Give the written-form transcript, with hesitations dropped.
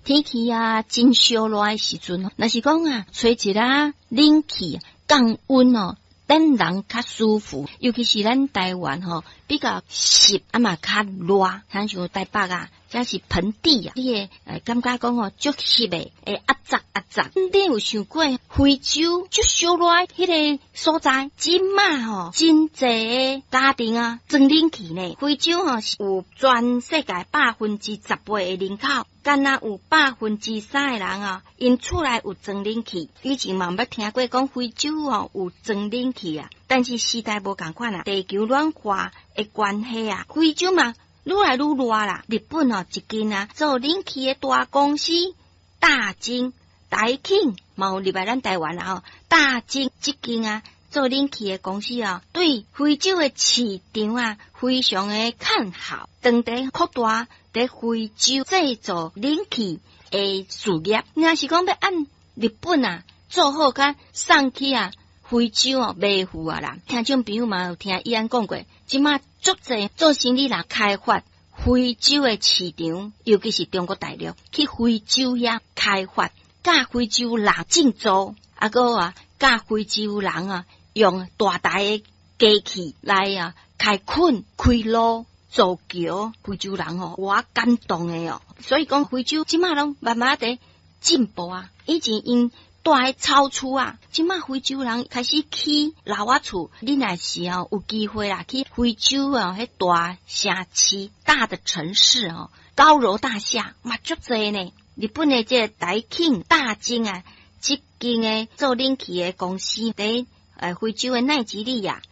天气啊真烧热的时阵，若是讲啊，吹一下冷气降温哦。等人较舒服，尤其是咱台湾比较湿啊嘛较热，像台北啊，这是盆地啊，你会感觉讲足湿的，会压杂压杂。你有想过非洲足烧热迄个所在，真嘛真济家庭啊，装冷气呢。非洲是有全世界10%的人口。敢若有3%的人啊，因厝内有装冷气。以前嘛捌听过讲非洲有装冷气啊，但是时代无共款啊，地球暖化的关系啊，非洲嘛愈来愈热啦。日本一间做冷气的大公司大金台庆嘛有入来咱台湾啦大金这间做冷气的公司对非洲的市场非常的看好，当地扩大在非洲制造冷气的事业。若是讲要按日本做好甲送去非洲卖赴啦。听众朋友嘛有听伊安讲过，即马足侪做生意人开发非洲的市场，尤其是中国大陆去非洲遐开发，甲非洲人进驻，个甲非洲人用大台的机器来开垦开路造桥。非洲人我感动的所以讲非洲即马拢慢慢地进步啊。以前因住喺草厝即马非洲人开始起老瓦厝。你若是有机会去非洲迄大城市大的城市高楼大厦嘛足侪呢。日本的这台庆大金这间做冷气的公司在非洲的奈及利亚